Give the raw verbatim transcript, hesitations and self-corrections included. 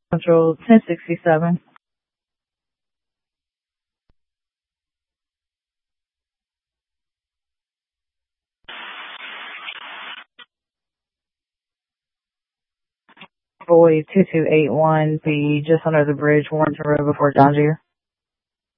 Central ten sixty-seven. Boy two two eight one, be just under the bridge, Warrenton Road before John Deere.